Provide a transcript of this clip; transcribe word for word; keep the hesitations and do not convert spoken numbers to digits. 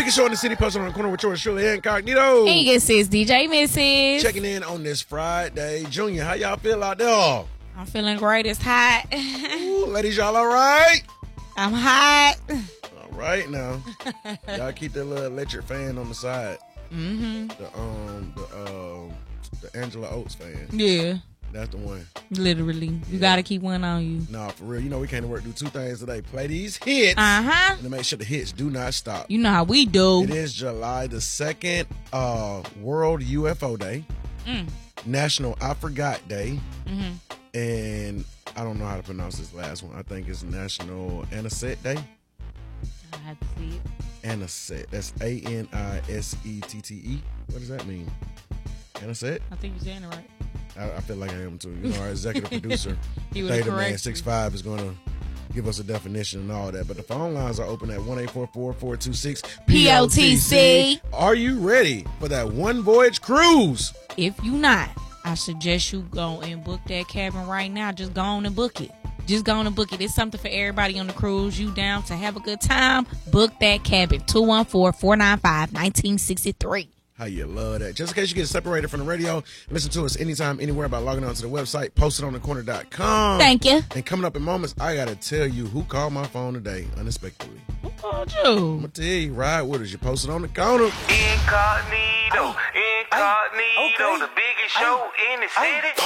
biggest show in the city, posted on the corner with yours truly, Incognito. And your sis, D J Missus. Checking in on this Friday. Junior, how y'all feel out there? I'm feeling great. It's hot. Ooh, ladies, y'all all right? I'm hot. All right now. Y'all keep that little electric fan on the side. Mm-hmm. The um the um the Angela Oates fan. Yeah. That's the one. Literally. You Yeah. gotta keep one on you. Nah, for real. You know we came to work do two things today. Play these hits. Uh-huh. And to make sure the hits do not stop. You know how we do. It is July the second, uh, World U F O Day. Mm. National I Forgot Day. Mm-hmm. And I don't know how to pronounce this last one. I think it's National Anisette Day. I have to see it. Anisette. That's A N I S E T T E. What does that mean? Anisette? I think you're saying it right. I, I feel like I am too. You know, our executive producer, He would have Theta Man corrected six five, is going to give us a definition and all that. But the phone lines are open at one eight four four, four two six, P O T C. Are you ready for that one voyage cruise? If you not, I suggest you go and book that cabin right now. Just go on and book it. Just go on and book it. It's something for everybody on the cruise. You down to have a good time? Book that cabin. two one four, four nine five, one nine six three. How you love that. Just in case you get separated from the radio, listen to us anytime, anywhere by logging on to the website, post it on the corner dot com. Thank you. And coming up in moments, I got to tell you who called my phone today unexpectedly. Who called I'm you? going to tell you, ride with us. You post it on the corner. Incognito, incognito, okay. the biggest show in the city.